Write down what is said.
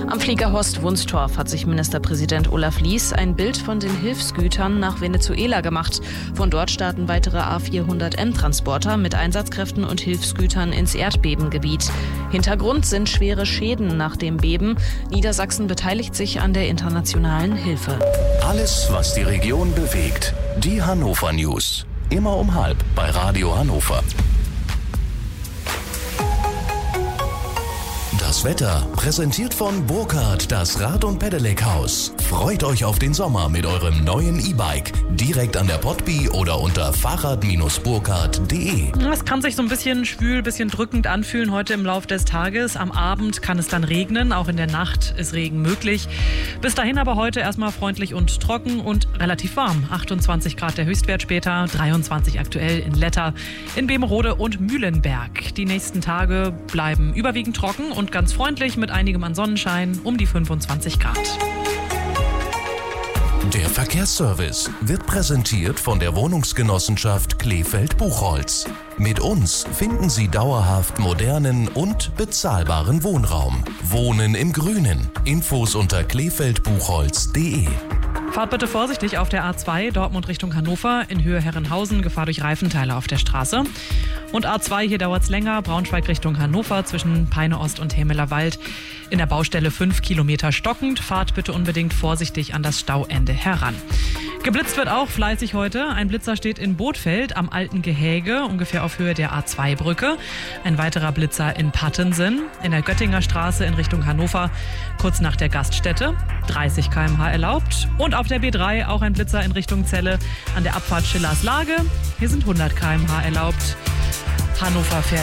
Am Flieger Horst-Wunstorf hat sich Ministerpräsident Olaf Lies ein Bild von den Hilfsgütern nach Venezuela gemacht. Von dort starten weitere A400M-Transporter mit Einsatzkräften und Hilfsgütern ins Erdbebengebiet. Hintergrund sind schwere Schäden nach dem Beben. Niedersachsen beteiligt sich an der internationalen Hilfe. Alles, was die Region bewegt. Die Hannover News. Immer um 12:30 bei Radio Hannover. Das Wetter präsentiert von Burkhardt, das Rad- und Pedelec-Haus. Freut euch auf den Sommer mit eurem neuen E-Bike. Direkt an der Potby oder unter fahrrad-burkhardt.de. Es kann sich so ein bisschen schwül, bisschen drückend anfühlen heute im Laufe des Tages. Am Abend kann es dann regnen, auch in der Nacht ist Regen möglich. Bis dahin aber heute erstmal freundlich und trocken und relativ warm. 28 Grad der Höchstwert später, 23 aktuell in Letter, in Bemerode und Mühlenberg. Die nächsten Tage bleiben überwiegend trocken und ganz freundlich mit einigem an Sonnenschein, um die 25 Grad. Der Verkehrsservice wird präsentiert von der Wohnungsgenossenschaft Kleefeld-Buchholz. Mit uns finden Sie dauerhaft modernen und bezahlbaren Wohnraum. Wohnen im Grünen. Infos unter kleefeldbuchholz.de. Fahrt bitte vorsichtig auf der A2 Dortmund Richtung Hannover in Höhe Herrenhausen, Gefahr durch Reifenteile auf der Straße. Und A2, hier dauert es länger, Braunschweig Richtung Hannover zwischen Peine Ost und Hämeler Wald. In der Baustelle 5 Kilometer stockend, fahrt bitte unbedingt vorsichtig an das Stauende heran. Geblitzt wird auch fleißig heute. Ein Blitzer steht in Bothfeld am Alten Gehäge, ungefähr auf Höhe der A2-Brücke. Ein weiterer Blitzer in Pattensen, in der Göttinger Straße in Richtung Hannover, kurz nach der Gaststätte. 30 km/h erlaubt. Und auf der B3 auch ein Blitzer in Richtung Celle an der Abfahrt Schillers Lage. Hier sind 100 km/h erlaubt. Hannover fährt